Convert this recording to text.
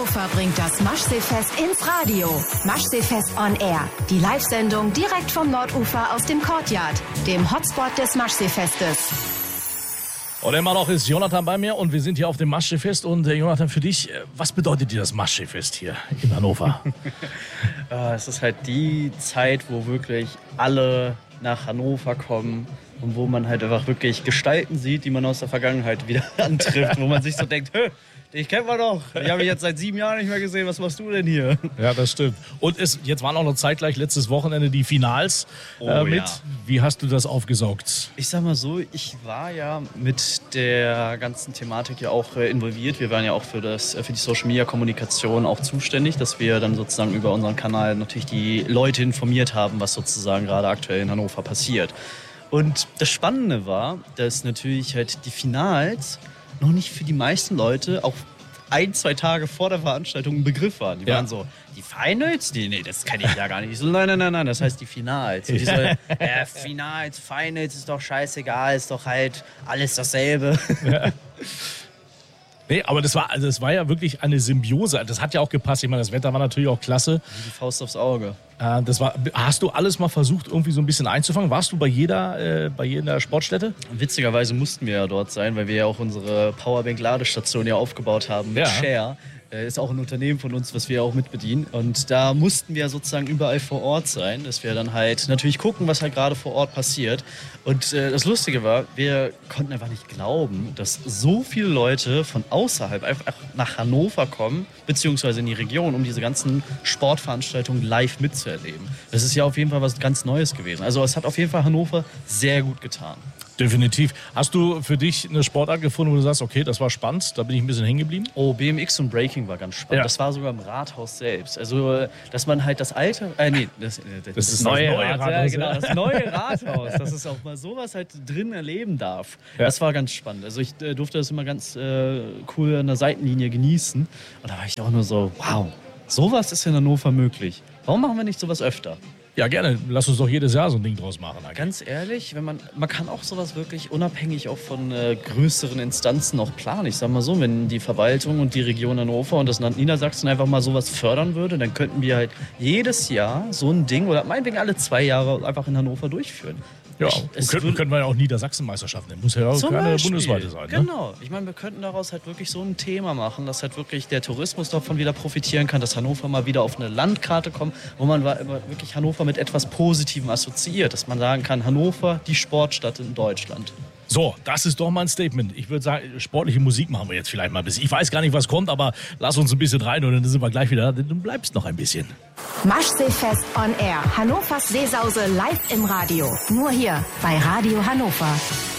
Hannover bringt das Maschseefest ins Radio. Maschseefest on Air. Die Live-Sendung direkt vom Nordufer aus dem Courtyard, dem Hotspot des Maschseefestes. Und immer noch ist Jonathan bei mir und wir sind hier auf dem Maschseefest. Und Jonathan, für dich, was bedeutet dir das Maschseefest hier in Hannover? Es ist halt die Zeit, wo wirklich alle nach Hannover kommen und wo man halt einfach wirklich Gestalten sieht, die man aus der Vergangenheit wieder antrifft, wo man sich so denkt, dich kennt man doch. Ich habe mich jetzt seit 7 Jahren nicht mehr gesehen. Was machst du denn hier? Ja, das stimmt. Und jetzt waren auch noch zeitgleich letztes Wochenende die Finals mit. Ja. Wie hast du das aufgesaugt? Ich sag mal so, ich war ja mit der ganzen Thematik ja auch involviert. Wir waren ja auch für die Social-Media-Kommunikation auch zuständig, dass wir dann sozusagen über unseren Kanal natürlich die Leute informiert haben, was sozusagen gerade aktuell in Hannover passiert. Und das Spannende war, dass natürlich halt die Finals noch nicht für die meisten Leute auch 1-2 Tage vor der Veranstaltung ein Begriff waren. Die waren so, die Finals? Nee, das kenne ich ja gar nicht. Ich so, nein, das heißt die Finals. Und die so, Finals ist doch scheißegal, ist doch halt alles dasselbe. Ja. Nee, aber das war ja wirklich eine Symbiose. Das hat ja auch gepasst. Ich meine, das Wetter war natürlich auch klasse. Wie die Faust aufs Auge. Hast du alles mal versucht, irgendwie so ein bisschen einzufangen? Warst du bei jeder Sportstätte? Witzigerweise mussten wir ja dort sein, weil wir ja auch unsere Powerbank-Ladestation ja aufgebaut haben mit Share. Ist auch ein Unternehmen von uns, was wir auch mitbedienen. Und da mussten wir sozusagen überall vor Ort sein, dass wir dann halt natürlich gucken, was halt gerade vor Ort passiert. Und das Lustige war, wir konnten einfach nicht glauben, dass so viele Leute von außerhalb einfach nach Hannover kommen, beziehungsweise in die Region, um diese ganzen Sportveranstaltungen live mitzuerleben. Das ist ja auf jeden Fall was ganz Neues gewesen. Also es hat auf jeden Fall Hannover sehr gut getan. Definitiv. Hast du für dich eine Sportart gefunden, wo du sagst, okay, das war spannend, da bin ich ein bisschen hängen geblieben? Oh, BMX und Breaking war ganz spannend. Ja. Das war sogar im Rathaus selbst. Also, dass man halt das alte... das ist das neue Rathaus. Ja, genau, das neue Rathaus. Dass es auch mal sowas halt drin erleben darf. Ja. Das war ganz spannend. Also ich durfte das immer ganz cool an der Seitenlinie genießen. Und da war ich auch nur so, wow, sowas ist in Hannover möglich. Warum machen wir nicht sowas öfter? Ja, gerne. Lass uns doch jedes Jahr so ein Ding draus machen. Eigentlich. Ganz ehrlich, man kann auch sowas wirklich unabhängig auch von größeren Instanzen auch planen. Ich sag mal so, wenn die Verwaltung und die Region Hannover und das Land Niedersachsen einfach mal sowas fördern würde, dann könnten wir halt jedes Jahr so ein Ding oder meinetwegen alle 2 Jahre einfach in Hannover durchführen. Ja, könnten wir ja auch Niedersachsen-Meisterschaften. Das muss ja auch keine bundesweite sein. Ne? Genau. Ich meine, wir könnten daraus halt wirklich so ein Thema machen, dass halt wirklich der Tourismus davon wieder profitieren kann, dass Hannover mal wieder auf eine Landkarte kommt, wo man wirklich Hannover mit etwas Positivem assoziiert. Dass man sagen kann, Hannover, die Sportstadt in Deutschland. So, das ist doch mal ein Statement. Ich würde sagen, sportliche Musik machen wir jetzt vielleicht mal ein bisschen. Ich weiß gar nicht, was kommt, aber lass uns ein bisschen rein und dann sind wir gleich wieder da. Du bleibst noch ein bisschen. Maschseefest on Air. Hannovers Seesause live im Radio. Nur hier bei Radio Hannover.